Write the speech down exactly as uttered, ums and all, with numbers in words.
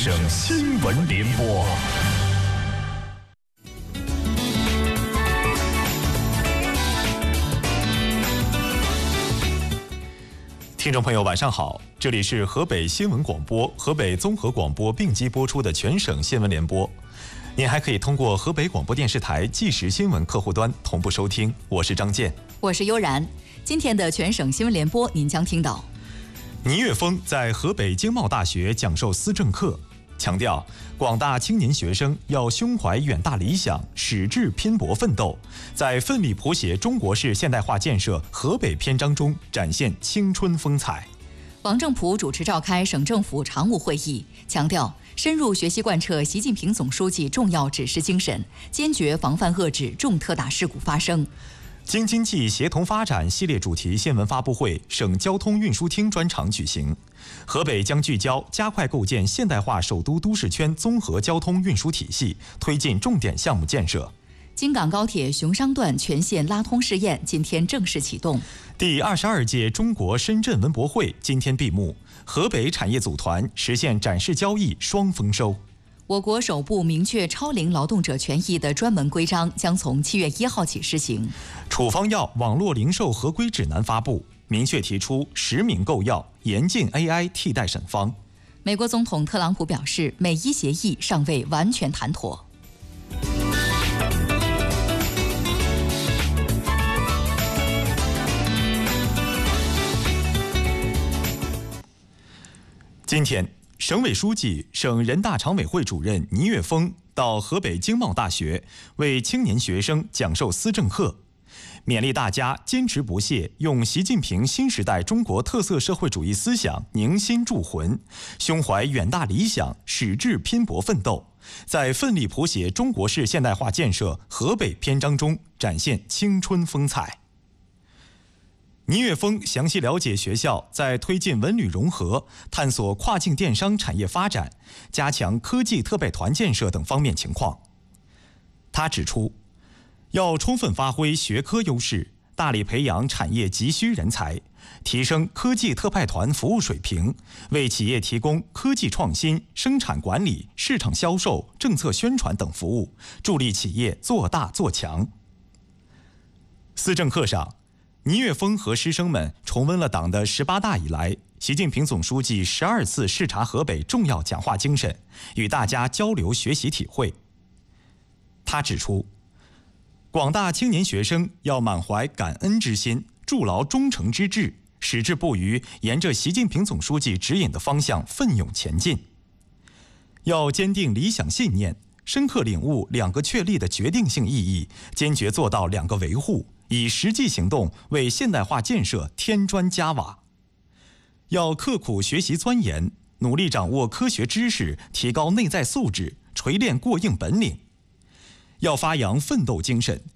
省新闻联播。听众朋友，晚上好，这里是河北新闻广播、河北综合广播并机播出的全省新闻联播。您还可以通过河北广播电视台即时新闻客户端同步收听。我是张健， 我是悠然。今天的全省新闻联播，您将听到： 王正普主持召开省政府常务会议，强调深入学习贯彻习近平总书记重要指示精神，坚决防范遏制重特大事故发生。 京津冀协同发展系列主题新闻发布会省交通运输厅专场举行。河北将聚焦加快构建现代化首都都市圈综合交通运输体系，推进重点项目建设。 京港高铁熊商段全线拉通试验今天正式启动。 第二十二届中国深圳文博会今天闭幕，河北产业组团实现展示交易双丰收。 我国首部明确超龄劳动者权益的专门规章将从七月一号起施行。 处方药网络零售合规指南发布，明确提出实名购药，严禁 A I 替代审方。 美国总统特朗普表示，美伊协议尚未完全谈妥。 今天，省委书记、省人大常委会主任倪岳峰到河北经贸大学为青年学生讲授思政课，勉励大家坚持不懈，用习近平新时代中国特色社会主义思想凝心铸魂，胸怀远大理想，矢志拼搏奋斗，在奋力谱写中国式现代化建设河北篇章中展现青春风采。倪岳峰详细了解学校在推进文旅融合、探索跨境电商产业发展、加强科技特派团建设等方面情况。他指出，要充分发挥学科优势，大力培养产业急需人才，提升科技特派团服务水平，为企业提供科技创新、生产管理、市场销售、政策宣传等服务，助力企业做大做强。思政课上，倪岳峰和师生们重温了党的十八大以来习近平总书记十二次视察河北重要讲话精神，与大家交流学习体会。他指出，广大青年学生要满怀感恩之心，筑牢忠诚之志，矢志不渝，沿着习近平总书记指引的方向奋勇前进。要坚定理想信念，深刻领悟两个确立的决定性意义，坚决做到两个维护，以实际行动为现代化建设添砖加瓦。要刻苦学习钻研，努力掌握科学知识，提高内在素质，锤炼过硬本领。要发扬奋斗精神，